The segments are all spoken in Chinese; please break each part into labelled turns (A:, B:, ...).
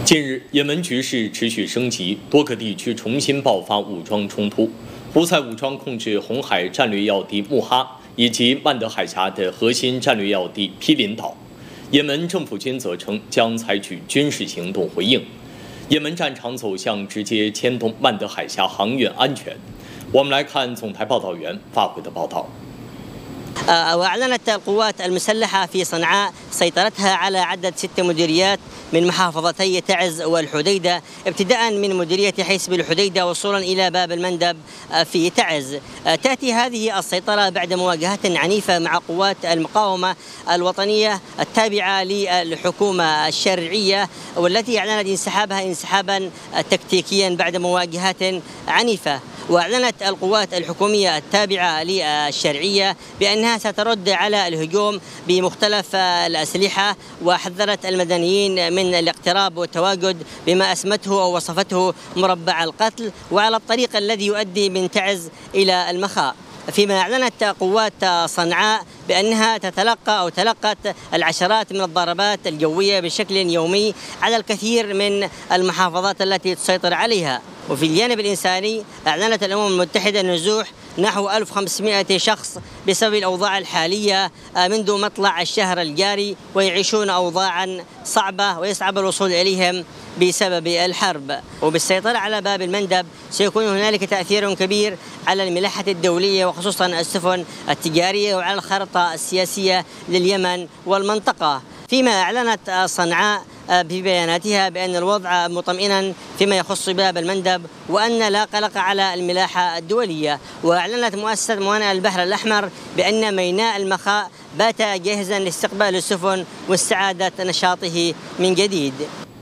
A: 近日，也门局势持续升级，多个地区重新爆发武装冲突。胡塞武装控制红海战略要地穆哈以及曼德海峡的核心战略要地毗邻岛。也门政府军则称将采取军事行动回应。也门战场走向直接牵动曼德海峡航运安全。我们来看总台报道员发回的报道。
B: وأعلنت القوات المسلحة في صنعاء سيطرتها على عدد 6 مديريات من محافظتي تعز والحديدة، ابتداء من مديرية حسب الحديدة وصولا إلى باب المندب في تعز. تأتي هذه السيطرة بعد مواجهة عنيفة مع قوات المقاومة الوطنية التابعة للحكومة الشرعية، والتي أعلنت انسحابها انسحابا تكتيكيا بعد مواجهات عنيفة. وأعلنت القوات الحكومية التابعة للشرعية بأنها سترد على الهجوم بمختلف الأسلحة، وحذرت المدنيين من الاقتراب والتواجد بما أسمته أو وصفته مربع القتل، وعلى الطريق الذي يؤدي من تعز إلى المخاء. فيما أعلنت قوات صنعاء بأنها تلقت العشرات من الضربات الجوية بشكل يومي على الكثير من المحافظات التي تسيطر عليها. وفي الجانب الإنساني أعلنت الأمم المتحدة نزوح نحو 1500 شخص بسبب الأوضاع الحالية منذ مطلع الشهر الجاري، ويعيشون أوضاعا صعبة ويصعب الوصول إليهم بسبب الحرب. وبالسيطرة على باب المندب سيكون هنالك تأثير كبير على الملاحة الدولية وخصوصا السفن التجارية وعلى الخارطة السياسية لليمن والمنطقة. فيما أعلنت صنعاء في بياناتها بأن الوضع مطمئنا فيما يخص باب المندب، وأن لا قلق على الملاحة الدولية. وأعلنت مؤسسة موانئ البحر الأحمر بأن ميناء المخاء بات جاهزا لاستقبال السفن واستعادة نشاطه من جديد。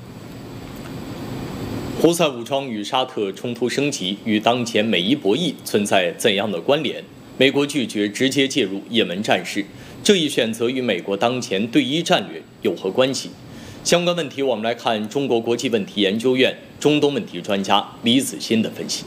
A: 胡塞武装与沙特冲突升级与当前美伊博弈存在怎样的关联？美国拒绝直接介入也门战事，这一选择与美国当前对伊战略有何关系？相关问题，我们来看中国国际问题研究院中东问题专家李子欣的分析。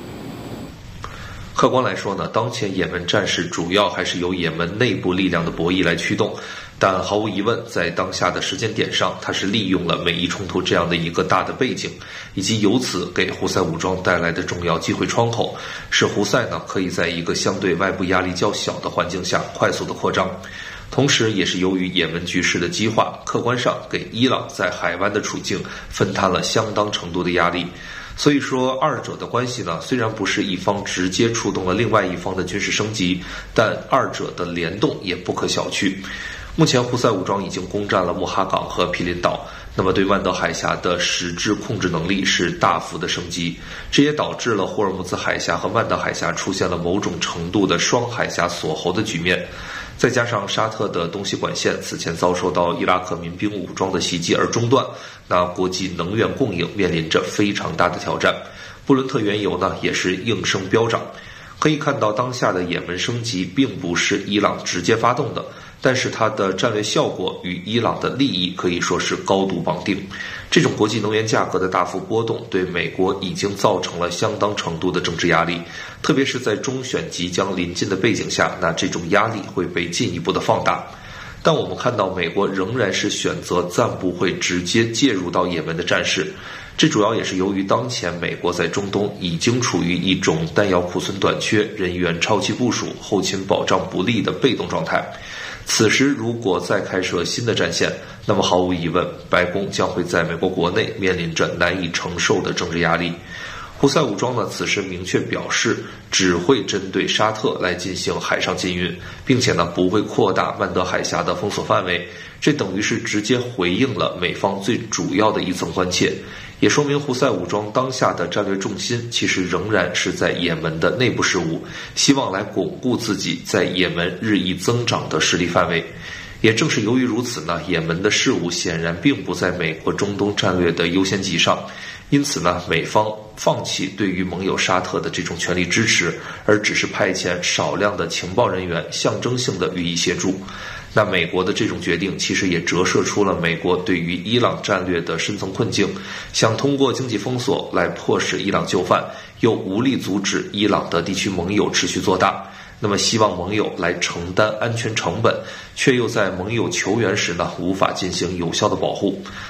C: 客观来说呢，当前也门战事主要还是由也门内部力量的博弈来驱动，但毫无疑问，在当下的时间点上，它是利用了美伊冲突这样的一个大的背景，以及由此给胡塞武装带来的重要机会窗口，使胡塞呢可以在一个相对外部压力较小的环境下快速的扩张。同时也是由于也门局势的激化，客观上给伊朗在海湾的处境分摊了相当程度的压力。所以说二者的关系呢，虽然不是一方直接触动了另外一方的军事升级，但二者的联动也不可小觑。目前胡塞武装已经攻占了穆哈港和毗邻岛，那么对曼德海峡的实质控制能力是大幅的升级，这也导致了霍尔木兹海峡和曼德海峡出现了某种程度的双海峡锁喉的局面。再加上沙特的东西管线此前遭受到伊拉克民兵武装的袭击而中断，那国际能源供应面临着非常大的挑战。布伦特原油呢也是应声飙涨。可以看到，当下的也门升级并不是伊朗直接发动的，但是它的战略效果与伊朗的利益可以说是高度绑定。这种国际能源价格的大幅波动对美国已经造成了相当程度的政治压力，特别是在中选即将临近的背景下，那这种压力会被进一步的放大。但我们看到美国仍然是选择暂不会直接介入到也门的战事，这主要也是由于当前美国在中东已经处于一种弹药库存短缺、人员超期部署、后勤保障不利的被动状态。此时如果再开设新的战线，那么毫无疑问，白宫将会在美国国内面临着难以承受的政治压力。胡塞武装呢，此时明确表示只会针对沙特来进行海上禁运，并且呢不会扩大曼德海峡的封锁范围，这等于是直接回应了美方最主要的一层关切，也说明胡塞武装当下的战略重心其实仍然是在也门的内部事务，希望来巩固自己在也门日益增长的势力范围。也正是由于如此呢，也门的事务显然并不在美国中东战略的优先级上，因此呢，美方放弃对于盟友沙特的这种全力支持，而只是派遣少量的情报人员象征性的予以协助。那美国的这种决定其实也折射出了美国对于伊朗战略的深层困境，想通过经济封锁来迫使伊朗就范，又无力阻止伊朗的地区盟友持续做大。那么希望盟友来承担安全成本，却又在盟友求援时呢无法进行有效的保护。